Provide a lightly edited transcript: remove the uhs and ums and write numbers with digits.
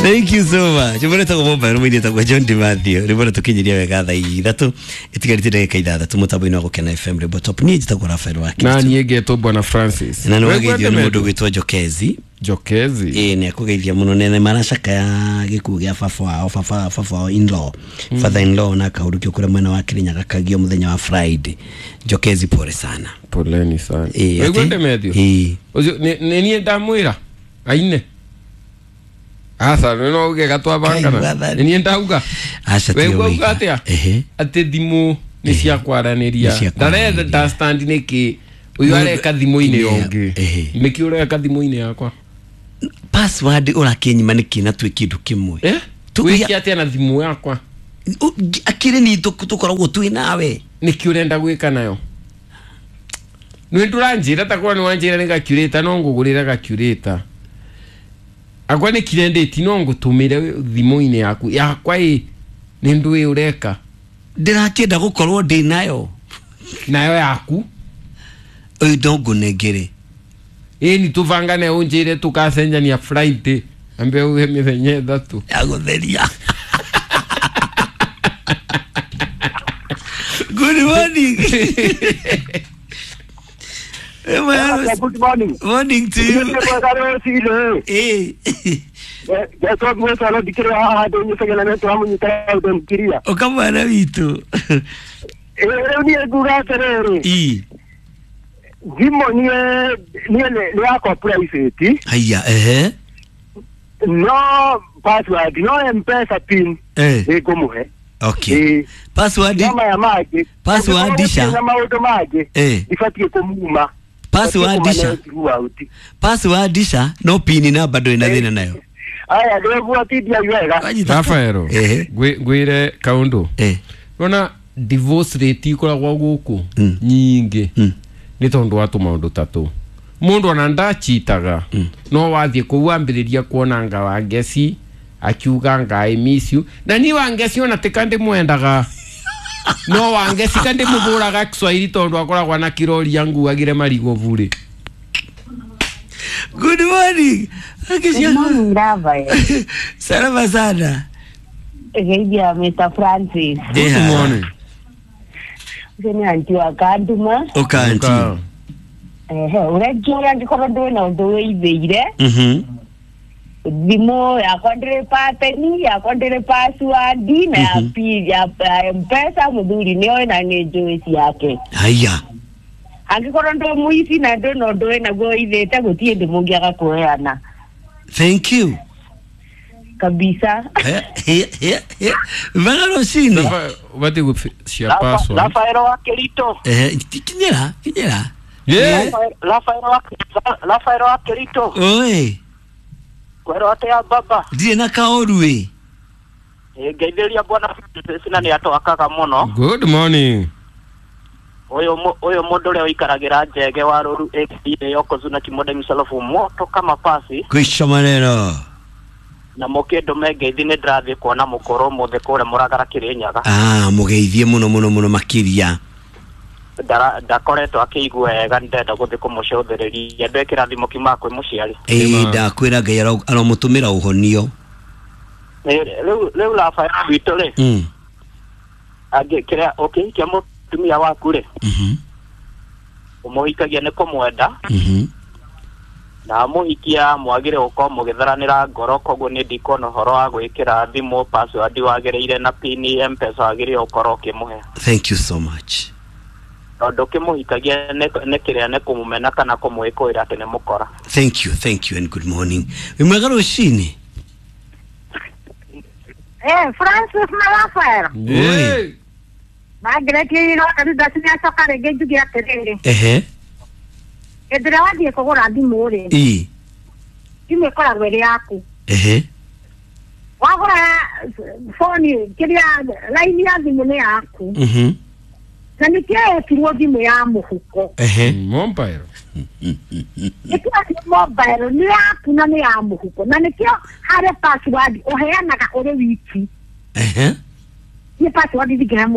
Thank you so much. Mbona tukomba rumidi takwa John Dimathio. Mbona tukinyiria wega tha ithatu. Itigarite ndagika ithathatu mutambo-ini wa Gukena FM Rebo Top. Ni njitagwo Rafael wake. Na ni egetwo bwana Francis. Na nwageithio ni mundu gwitwo Jokezi. Jokezi. Ni akugeithia muno nene maracaka ya gikuo gia baba in-law. Father in-law na kaurukio kure mwena wa Kirinyaga kagio muthenya wa Friday. Jokezi pole sana. Poleni sana. Wewe Demetrio. Ozo ni ndamwira. Aine. Asa no uge gatwa bangana. Ni ndauga. Acha tiyo. Wewe ugatia. Ate dimu ni cia kwaraniria. Dare da stand ni ki uyu areka thimu-ini yongi. Niki ureka thimu-ini yakwa. Password urakinyima niki na twi kindu kimwe. Wiki atia na thimu yakwa. Akire ni tukoragwo twi nawe. Niki urenda gwika nayo. Nwe nduranjira takwa ni wanjira ni calculator no ngugurira calculator. Agwa ni kirendeti no ngutumire thimu-ini yaku. Yakwa ni ndui ureka. Ndirakenda gukorwo ndi nayo. Nayo yaku. Oyu dongo negere. Ni tuvangane unjire tukacenjania Friday. Ambe uhe mithenya thatu. Yagutheria. Good morning. Good morning. Morning to you. Okamwana witu. Zimo ni yako private. Haya, No password, no M-Pesa pin. Ego muhe. Okay. Password. Kama ya maji. Password disha. Kama auto maji. Ifatie kumuma. Password disha. Password disha. No pin na bado ina thina nayo. Aya, ndevu atidia yuega. Rafael. Gwire kaundo. Rona divorce rate ikoragwo guku nyingi. Ni tondu watu maundu tatu. Mundu ananda chitaga. No wathie kuwambiriria kuona nga wa ngeci akiuga nga I miss you. Na ni wa ngeci ona tekande mwendaga. No wa ngeci kande muburaga Kiswahili tondu akoragwa na kirori yangu agire marigo bure. Good morning. Good morning, Rafael. Salama sana. Egedia Mr. Francis. Good morning. Ni anti wa Kanduma. Okanti. Urejura ndikoro ndona ndo ibeire. Dimo ya kondre pateni ya kondre password na ya pia M-Pesa muduri nio na ni joisi yake. Haya. Angikoro ndo muisi na ndo na go ithete gutie ndimungia gakueana. Thank you. Kabisa. Magalo sini. Wati share password. Rafael wa Kelito. Kinyera. Rafael wa Kelito. Oi. Kwero atia baba. Die na kaorwe. Ngeitheria bwana sina ni atwakaga muno. Good morning. Oyo mundu ria ikaragira njege wa ruru ekire yokozuna kimode misalofu moto kama pasi. Kwisha maneno. Na mokedo megeithi ni drathi kuona mukoro muthe kure muragara Kirinyaga. Mugeithie muno makiria. Ndakoretwo akiigua wega ndenda guthi kumucothereria ndekira thimo kima kwi muciari. Ndakwira Ngai aromutumira uhonio. Leu la fa bitu le. Age kira okay kia mutumia waku le. Umuhikagia ne kumwenda. Na muhikia mwagire uko mugitharanira ngoro koguo ni ndikona horo wa gwikira thimo password wagireire na pin M-Pesa wagire ukoro kimuhe. Thank you so much. Ndo kimuhikagia ne kiria ne kumumena kana kumwikoira ati ne mukora. Thank you and good morning. Wimagaro shini. Francis na Rafael. Oi. Magire kiro kadi dasinya sokare genju gia terere. Edra wadi kugura thimu ri. Thimu kora gwere yaku. Wagura phone kiria line ya thimu ni yaku. Na nikia kirwo thimu ya muhuko. Mobile. Nikia mobile ni yaku na ni ya muhuko. Na nikia hare password oheanaga ore wiki. Ni password digira